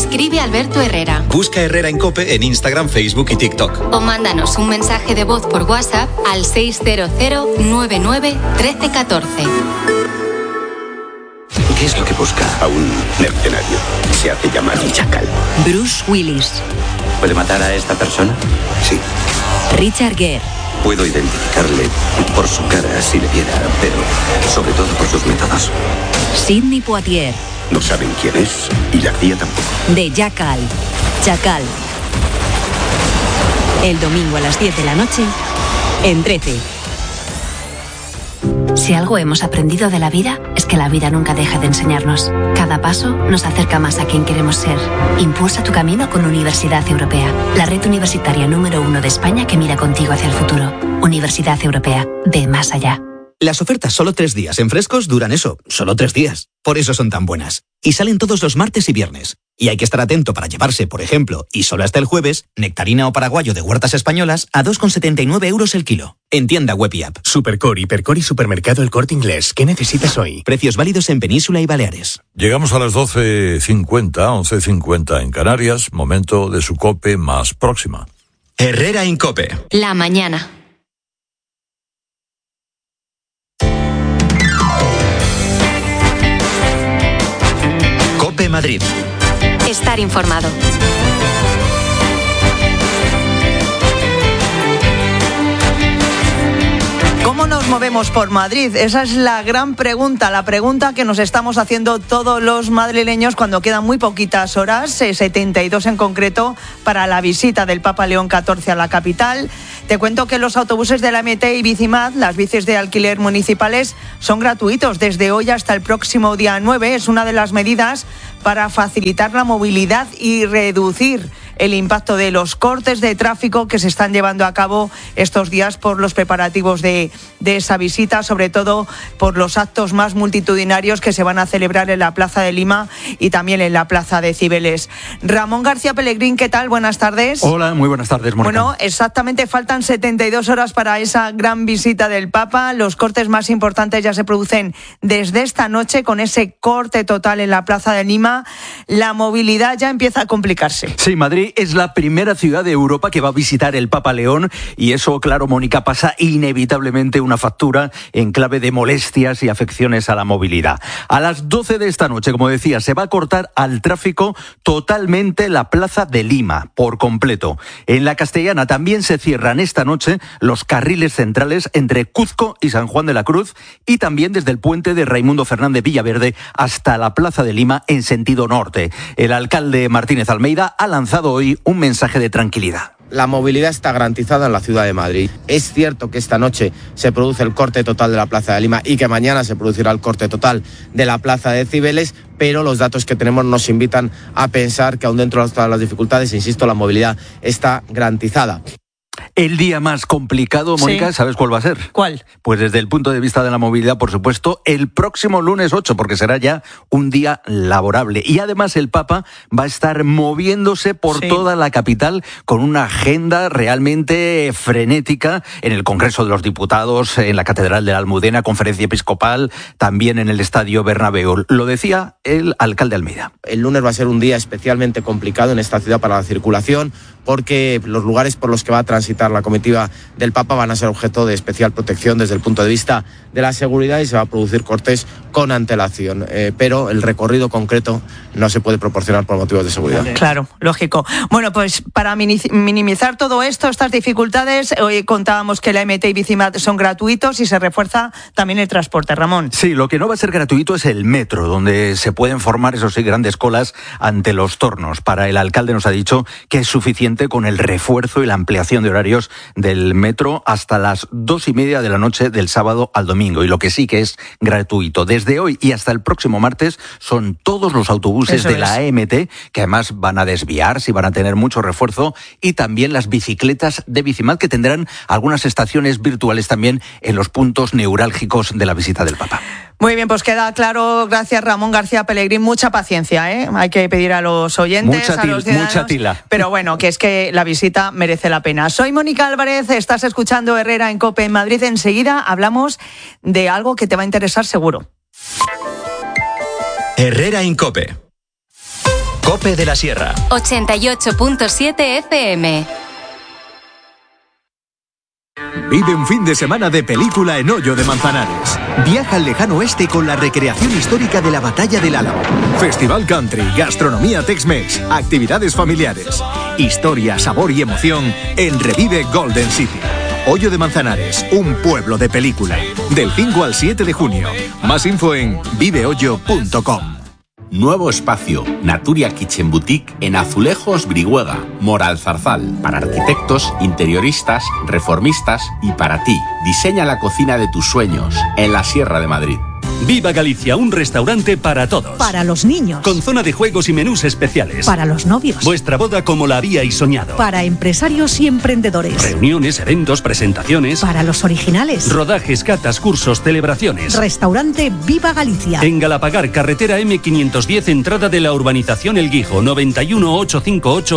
Escribe a Alberto Herrera. Busca Herrera en COPE en Instagram, Facebook y TikTok. O mándanos un mensaje de voz por WhatsApp al 600 99 1314. ¿Qué es lo que busca? A un mercenario. Se hace llamar Chacal. Bruce Willis. ¿Puede matar a esta persona? Sí. Richard Gere. Puedo identificarle por su cara si le viera, pero sobre todo por sus métodos. Sidney Poitier. No saben quién es y la CIA tampoco. De Jackal. Chacal. El domingo a las 10 de la noche en 13. Si algo hemos aprendido de la vida, es que la vida nunca deja de enseñarnos. Cada paso nos acerca más a quien queremos ser. Impulsa tu camino con Universidad Europea, la red universitaria número 1 de España que mira contigo hacia el futuro. Universidad Europea, ve más allá. Las ofertas solo 3 días en Frescos duran eso, solo 3 días. Por eso son tan buenas. Y salen todos los martes y viernes. Y hay que estar atento para llevarse, por ejemplo, y solo hasta el jueves, nectarina o paraguayo de huertas españolas a 2,79 euros el kilo. En tienda web y app. Supercore, Hipercore y Supermercado El Corte Inglés. ¿Qué necesitas hoy? Precios válidos en Península y Baleares. Llegamos a las 12:50, 11:50 en Canarias. Momento de su COPE más próxima. Herrera en COPE. La mañana. COPE Madrid. Estar informado. ¿Cómo nos movemos por Madrid? Esa es la gran pregunta, la pregunta que nos estamos haciendo todos los madrileños cuando quedan muy poquitas horas, 72 en concreto, para la visita del Papa León XIV a la capital. Te cuento que los autobuses de la MT y Bicimad, las bicis de alquiler municipales, son gratuitos desde hoy hasta el próximo día 9. Es una de las medidas para facilitar la movilidad y reducir el impacto de los cortes de tráfico que se están llevando a cabo estos días por los preparativos de esa visita, sobre todo por los actos más multitudinarios que se van a celebrar en la Plaza de Lima y también en la Plaza de Cibeles. Ramón García Pellegrín, ¿qué tal? Buenas tardes. Hola, muy buenas tardes, Mónica. Bueno, exactamente faltan 72 horas para esa gran visita del Papa. Los cortes más importantes ya se producen desde esta noche con ese corte total en la Plaza de Lima. La movilidad ya empieza a complicarse. Sí, Madrid es la primera ciudad de Europa que va a visitar el Papa León y eso, claro, Mónica, pasa inevitablemente una factura en clave de molestias y afecciones a la movilidad. A las 12 de esta noche, como decía, se va a cortar al tráfico totalmente la Plaza de Lima, por completo. En la Castellana también se cierran esta noche los carriles centrales entre Cuzco y San Juan de la Cruz y también desde el puente de Raimundo Fernández Villaverde hasta la Plaza de Lima en sentido norte. El alcalde Martínez Almeida ha lanzado hoy un mensaje de tranquilidad. La movilidad está garantizada en la ciudad de Madrid. Es cierto que esta noche se produce el corte total de la Plaza de Lima y que mañana se producirá el corte total de la Plaza de Cibeles, pero los datos que tenemos nos invitan a pensar que aún dentro de todas las dificultades, insisto, la movilidad está garantizada. El día más complicado, Mónica, sí. ¿Sabes cuál va a ser? ¿Cuál? Pues desde el punto de vista de la movilidad, por supuesto, el próximo lunes 8, porque será ya un día laborable. Y además el Papa va a estar moviéndose por toda la capital con una agenda realmente frenética en el Congreso de los Diputados, en la Catedral de la Almudena, Conferencia Episcopal, también en el Estadio Bernabéu. Lo decía el alcalde Almeida. El lunes va a ser un día especialmente complicado en esta ciudad para la circulación, porque los lugares por los que va a transitar la comitiva del Papa van a ser objeto de especial protección desde el punto de vista de la seguridad y se va a producir cortes con antelación. Pero el recorrido concreto no se puede proporcionar por motivos de seguridad. Claro, lógico. Bueno, pues para minimizar todo esto, estas dificultades, hoy contábamos que la MT y Bicimad son gratuitos y se refuerza también el transporte, Ramón. Sí, lo que no va a ser gratuito es el metro, donde se pueden formar, eso sí, grandes colas ante los tornos. Para el alcalde nos ha dicho que es suficiente con el refuerzo y la ampliación de horarios del metro hasta las 2:30 de la noche del sábado al domingo. Y lo que sí que es gratuito desde hoy y hasta el próximo martes son todos los autobuses de la AMT, que además van a desviarse y van a tener mucho refuerzo, y también las bicicletas de Bicimad, que tendrán algunas estaciones virtuales también en los puntos neurálgicos de la visita del Papa. Muy bien, pues queda claro. Gracias, Ramón García Pellegrín. Mucha paciencia, ¿eh? Hay que pedir a los oyentes, a los ciudadanos. Mucha tila. Pero bueno, que es que la visita merece la pena. Soy Mónica Álvarez, estás escuchando Herrera en COPE en Madrid. Enseguida hablamos de algo que te va a interesar seguro. Herrera en COPE. COPE de la Sierra. 88.7 FM. Vive un fin de semana de película en Hoyo de Manzanares. Viaja al lejano oeste con la recreación histórica de la Batalla del Álamo. Festival Country, gastronomía Tex-Mex, actividades familiares. Historia, sabor y emoción en Revive Golden City. Hoyo de Manzanares, un pueblo de película. Del 5 al 7 de junio. Más info en vivehoyo.com. Nuevo espacio, Naturia Kitchen Boutique en Azulejos Brihuega, Moralzarzal, para arquitectos, interioristas, reformistas y para ti. Diseña la cocina de tus sueños en la Sierra de Madrid. Viva Galicia, un restaurante para todos. Para los niños. Con zona de juegos y menús especiales. Para los novios. Vuestra boda como la habíais soñado. Para empresarios y emprendedores. Reuniones, eventos, presentaciones. Para los originales. Rodajes, catas, cursos, celebraciones. Restaurante Viva Galicia. En Galapagar, carretera M510, entrada de la urbanización El Guijo, 91 858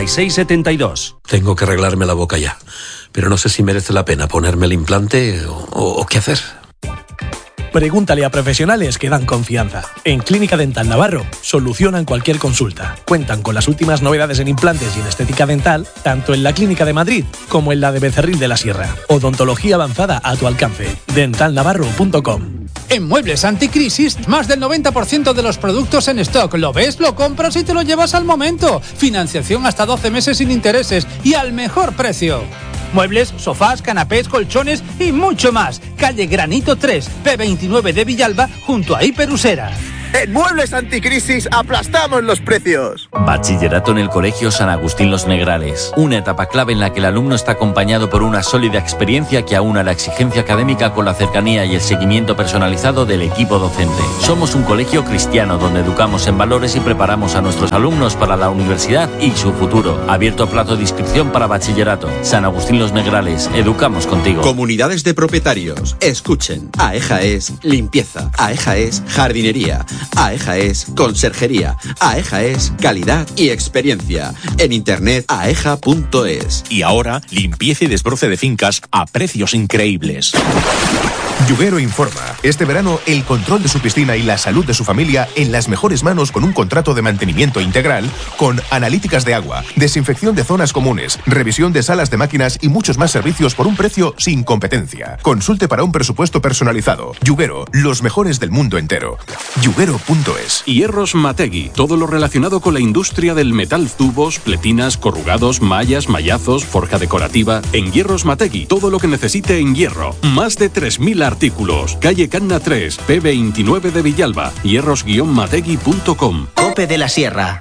8672. Tengo que arreglarme la boca ya, pero no sé si merece la pena ponerme el implante o qué hacer. Pregúntale a profesionales que dan confianza. En Clínica Dental Navarro solucionan cualquier consulta. Cuentan con las últimas novedades en implantes y en estética dental, tanto en la Clínica de Madrid como en la de Becerril de la Sierra. Odontología avanzada a tu alcance. dentalnavarro.com. En Muebles Anticrisis, más del 90% de los productos en stock. Lo ves, lo compras y te lo llevas al momento. Financiación hasta 12 meses sin intereses y al mejor precio. Muebles, sofás, canapés, colchones y mucho más. Calle Granito 3, P29 de Villalba, junto a Hiperusera. En Muebles Anticrisis aplastamos los precios. Bachillerato en el Colegio San Agustín Los Negrales. Una etapa clave en la que el alumno está acompañado por una sólida experiencia que aúna la exigencia académica con la cercanía y el seguimiento personalizado del equipo docente. Somos un colegio cristiano donde educamos en valores y preparamos a nuestros alumnos para la universidad y su futuro. Abierto a plazo de inscripción para bachillerato. San Agustín Los Negrales. Educamos contigo. Comunidades de propietarios. Escuchen. AEJA es limpieza. AEJA es jardinería. AEJA es conserjería. AEJA es calidad y experiencia. En internet aeja.es. Y ahora, limpieza y desbroce de fincas a precios increíbles. Yuguero informa. Este verano, el control de su piscina y la salud de su familia en las mejores manos con un contrato de mantenimiento integral con analíticas de agua, desinfección de zonas comunes, revisión de salas de máquinas y muchos más servicios por un precio sin competencia. Consulte para un presupuesto personalizado. Yuguero, los mejores del mundo entero. Yuguero.es. Hierros Mategui. Todo lo relacionado con la industria del metal, tubos, pletinas, corrugados, mallas, mallazos, forja decorativa. En Hierros Mategui, todo lo que necesite en hierro. Más de 3.000 artículos. Calle Canna 3, P29 de Villalba. hierros-mategui.com. COPE de la Sierra.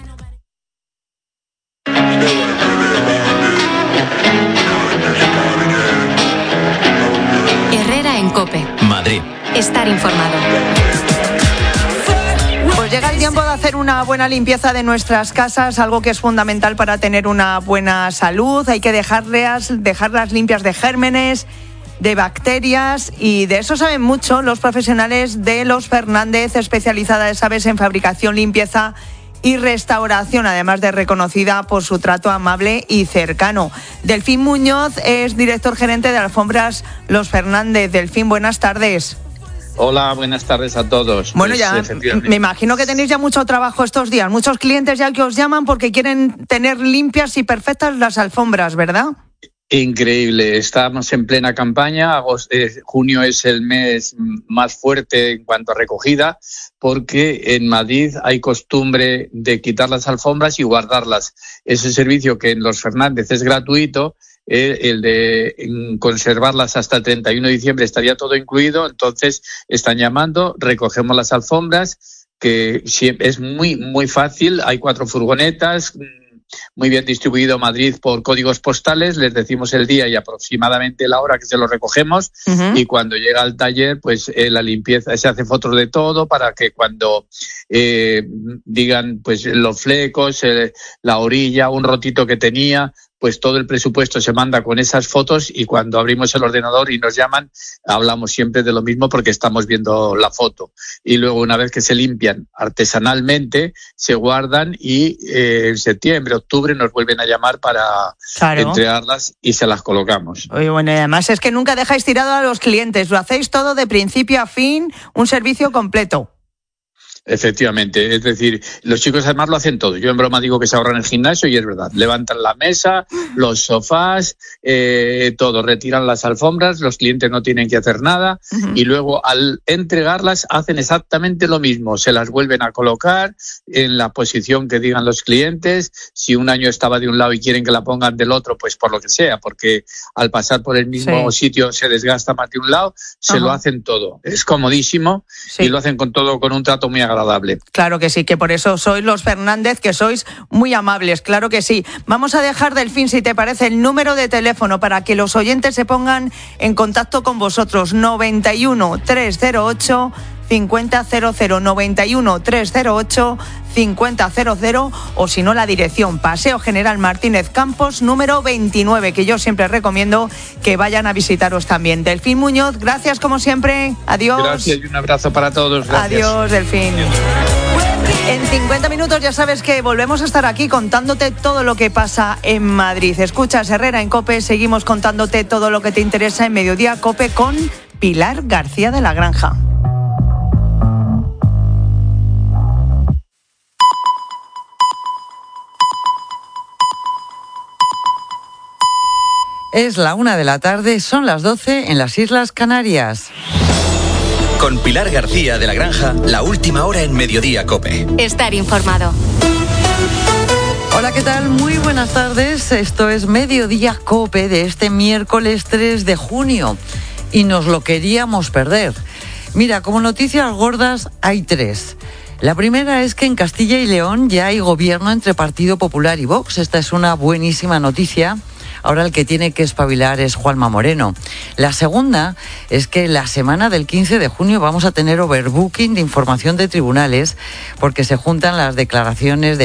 Herrera en COPE. Madrid. Estar informado. Pues llega el tiempo de hacer una buena limpieza de nuestras casas, algo que es fundamental para tener una buena salud. Hay que dejarlas limpias de gérmenes, de bacterias, y de eso saben mucho los profesionales de Los Fernández, especializada, sabes, en fabricación, limpieza y restauración, además de reconocida por su trato amable y cercano. Delfín Muñoz es director gerente de Alfombras Los Fernández. Delfín, buenas tardes. Hola, buenas tardes a todos. Bueno, ya me imagino que tenéis ya mucho trabajo estos días, muchos clientes ya que os llaman porque quieren tener limpias y perfectas las alfombras, ¿verdad? Increíble, estamos en plena campaña. Junio es el mes más fuerte en cuanto a recogida, porque en Madrid hay costumbre de quitar las alfombras y guardarlas. Ese servicio que en Los Fernández es gratuito, el de conservarlas hasta el 31 de diciembre estaría todo incluido. Entonces están llamando, recogemos las alfombras, que es muy fácil. Hay 4 furgonetas, muy bien distribuido Madrid por códigos postales. Les decimos el día y aproximadamente la hora que se lo recogemos, y cuando llega al taller, pues la limpieza, se hace fotos de todo para que cuando digan pues los flecos, la orilla, un rotito que tenía, pues todo el presupuesto se manda con esas fotos, y cuando abrimos el ordenador y nos llaman, hablamos siempre de lo mismo porque estamos viendo la foto. Y luego, una vez que se limpian artesanalmente, se guardan, y en septiembre, octubre nos vuelven a llamar para entregarlas y se las colocamos. Oye, bueno, y además es que nunca dejáis tirado a los clientes, lo hacéis todo de principio a fin, un servicio completo. Efectivamente, es decir, los chicos además lo hacen todo. Yo en broma digo que se ahorran el gimnasio y es verdad. Levantan la mesa, los sofás, todo, retiran las alfombras, los clientes no tienen que hacer nada y luego al entregarlas hacen exactamente lo mismo. Se las vuelven a colocar en la posición que digan los clientes. Si un año estaba de un lado y quieren que la pongan del otro, pues por lo que sea, porque al pasar por el mismo sitio se desgasta más de un lado, se lo hacen todo. Es comodísimo y lo hacen con todo, con un trato muy agradable. Claro que sí, que por eso sois los Fernández, que sois muy amables, claro que sí. Vamos a dejar, Delfín, si te parece, el número de teléfono para que los oyentes se pongan en contacto con vosotros. 91 308 5000, 91 308 5000, o si no, la dirección Paseo General Martínez Campos, número 29, que yo siempre recomiendo que vayan a visitaros también. Delfín Muñoz, gracias como siempre. Adiós. Gracias y un abrazo para todos. Gracias. Adiós, Delfín. En 50 minutos ya sabes que volvemos a estar aquí contándote todo lo que pasa en Madrid. Escuchas Herrera en COPE, seguimos contándote todo lo que te interesa en Mediodía COPE con Pilar García de la Granja. Es la 1:00 PM, son las 12 en las Islas Canarias. Con Pilar García de la Granja, la última hora en Mediodía COPE. Estar informado. Hola, ¿qué tal? Muy buenas tardes. Esto es Mediodía COPE de este miércoles 3 de junio. Y nos lo queríamos perder. Mira, como noticias gordas hay 3. La primera es que en Castilla y León ya hay gobierno entre Partido Popular y Vox. Esta es una buenísima noticia. Ahora el que tiene que espabilar es Juanma Moreno. La segunda es que la semana del 15 de junio vamos a tener overbooking de información de tribunales porque se juntan las declaraciones de